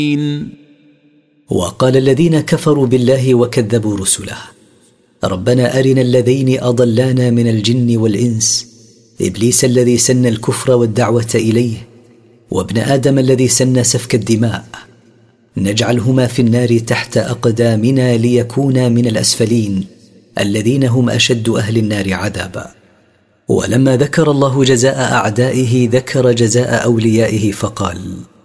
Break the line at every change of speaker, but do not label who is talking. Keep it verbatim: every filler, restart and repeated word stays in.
وقال الذين كفروا بالله وكذبوا رسله: ربنا أرنا اللذين أضلانا من الجن والإنس، إبليس الذي سن الكفر والدعوة إليه، وابن آدم الذي سن سفك الدماء، نجعلهما في النار تحت أقدامنا ليكونا من الأسفلين الذين هم أشد أهل النار عذابا. ولما ذكر الله جزاء أعدائه ذكر جزاء أوليائه فقال: